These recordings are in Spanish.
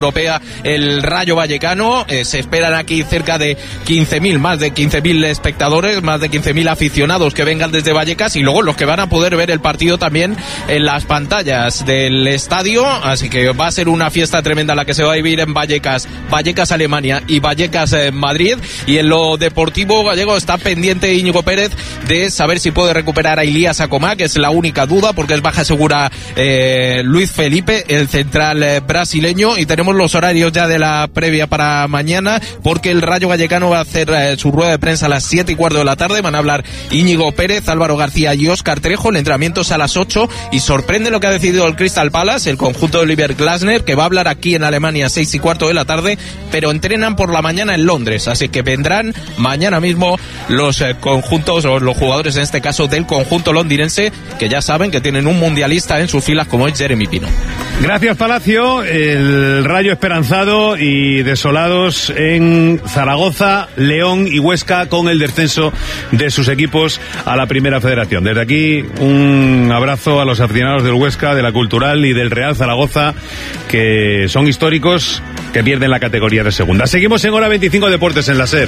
Europea el Rayo Vallecano. Se esperan aquí cerca de 15.000, más de 15.000 espectadores, más de 15.000 aficionados que vengan desde Vallecas, y luego los que van a poder ver el partido también en las pantallas del estadio. Así que va a ser una fiesta tremenda la que se va a vivir en Vallecas, Alemania y Vallecas, Madrid. Y en lo deportivo gallego está pendiente Íñigo Pérez de saber si puede recuperar a Ilías Acomá, que es la única duda, porque es baja segura Luis Felipe, el central brasileño. Y tenemos los horarios ya de la previa para mañana, porque el Rayo Vallecano va a hacer su rueda de prensa a las 7:15 de la tarde. Van a hablar Íñigo Pérez, Álvaro García y Óscar Trejo. El entrenamiento es a las 8 y sorprende lo que ha decidido el Crystal Palace, el conjunto de Oliver Glasner, que va a hablar aquí en Alemania a 6:15 de la tarde, pero entrenan por la mañana en Londres, así que vendrán mañana mismo los conjuntos, o los jugadores en este caso del conjunto londinense, que ya saben que tienen un mundialista en sus filas como es Jeremy Pino. Gracias, Palacio. El Rayo esperanzado y desolados en Zaragoza, León y Huesca con el descenso de sus equipos a la Primera Federación. Desde aquí un abrazo a los aficionados del Huesca, de la Cultural y del Real Zaragoza, que son históricos, que pierden la categoría de segunda. Seguimos en Hora 25 Deportes en la SER.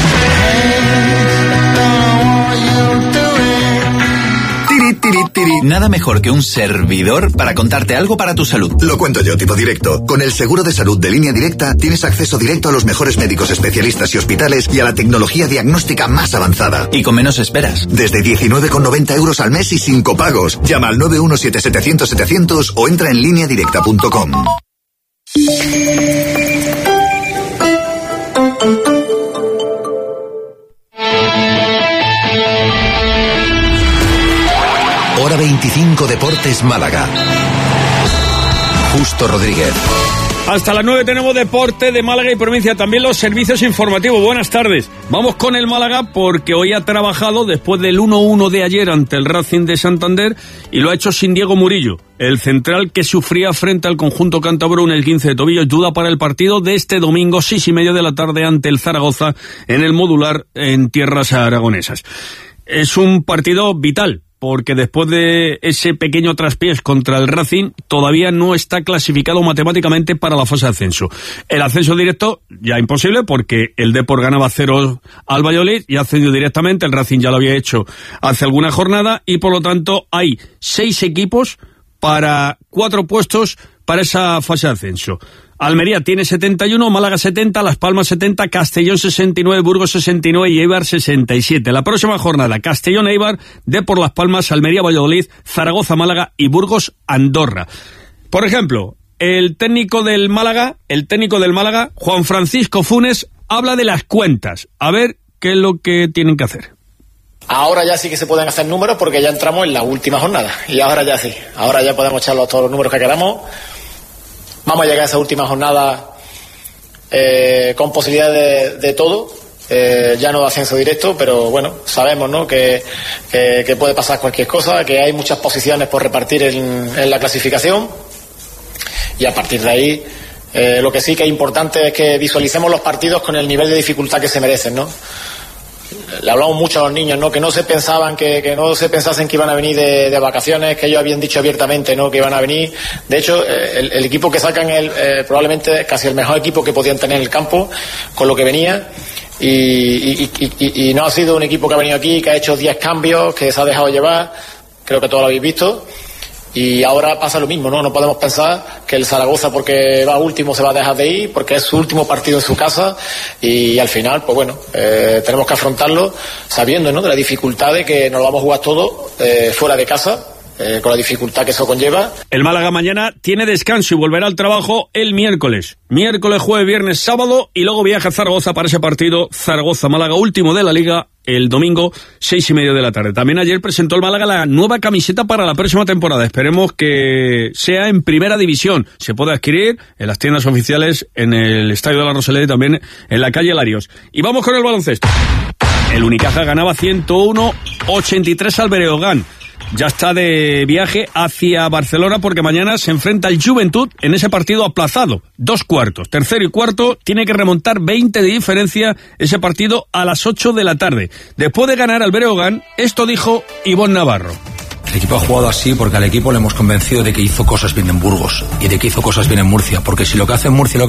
Nada mejor que un servidor para contarte algo para tu salud. Lo cuento yo, tipo directo. Con el seguro de salud de Línea Directa tienes acceso directo a los mejores médicos especialistas y hospitales y a la tecnología diagnóstica más avanzada. Y con menos esperas. Desde 19,90 € al mes y sin copagos. Llama al 917-700-700 o entra en lineadirecta.com. Hora 25 Deportes Málaga. Justo Rodríguez. Hasta las 9 tenemos deporte de Málaga y provincia, también los servicios informativos. Buenas tardes. Vamos con el Málaga porque hoy ha trabajado después del 1-1 de ayer ante el Racing de Santander y lo ha hecho sin Diego Murillo, el central que sufría frente al conjunto cántabro un esguince de tobillo. Duda para el partido de este domingo, 6:30 de la tarde ante el Zaragoza en el Modular en tierras aragonesas. Es un partido vital, porque después de ese pequeño traspiés contra el Racing, todavía no está clasificado matemáticamente para la fase de ascenso. El ascenso directo ya imposible, porque el Depor ganaba 0 al Valladolid y ha ascendido directamente. El Racing ya lo había hecho hace alguna jornada y por lo tanto hay 6 equipos para 4 puestos para esa fase de ascenso. Almería tiene 71, Málaga 70, Las Palmas 70, Castellón 69, Burgos 69 y Eibar 67. La próxima jornada, Castellón, Eibar, Depor, Las Palmas, Almería, Valladolid, Zaragoza, Málaga y Burgos, Andorra. Por ejemplo, el técnico del Málaga, Juan Francisco Funes, habla de las cuentas. A ver qué es lo que tienen que hacer. Ahora ya sí que se pueden hacer números porque ya entramos en la última jornada. Y ahora ya sí, ahora ya podemos echar todos los números que queramos. Vamos a llegar a esa última jornada con posibilidades de todo, ya no de ascenso directo, pero bueno, sabemos, ¿no?, que puede pasar cualquier cosa, que hay muchas posiciones por repartir en la clasificación, y a partir de ahí lo que sí que es importante es que visualicemos los partidos con el nivel de dificultad que se merecen, ¿no? Le hablamos mucho a los niños, ¿no?, que no se pensaban que no se pensasen que iban a venir de vacaciones, que ellos habían dicho abiertamente, ¿no?, que iban a venir. De hecho, el equipo que sacan es probablemente casi el mejor equipo que podían tener en el campo con lo que venía, y no ha sido un equipo que ha venido aquí, que ha hecho 10 cambios, que se ha dejado llevar. Creo que todos lo habéis visto. Y ahora pasa lo mismo, ¿no? No podemos pensar que el Zaragoza, porque va último, se va a dejar de ir, porque es su último partido en su casa, y al final, pues bueno, tenemos que afrontarlo sabiendo, ¿no?, de la dificultad de que nos lo vamos a jugar todo fuera de casa, con la dificultad que eso conlleva. El Málaga mañana tiene descanso y volverá al trabajo el miércoles. Miércoles, jueves, viernes, sábado, y luego viaja a Zaragoza para ese partido Zaragoza-Málaga, último de la Liga, el domingo, 6:30 de la tarde. También ayer presentó el Málaga la nueva camiseta para la próxima temporada. Esperemos que sea en primera división. Se puede adquirir en las tiendas oficiales, en el Estadio de la Rosaleda y también en la calle Larios. Y vamos con el baloncesto. El Unicaja ganaba 101-83 al Breogán. Ya está de viaje hacia Barcelona porque mañana se enfrenta al Juventud en ese partido aplazado. 2 cuartos, tercero y cuarto, tiene que remontar 20 de diferencia ese partido a las 8 de la tarde. Después de ganar al Breogán, esto dijo Ivonne Navarro. El equipo ha jugado así porque al equipo le hemos convencido de que hizo cosas bien en Burgos y de que hizo cosas bien en Murcia, porque si lo que hace en Murcia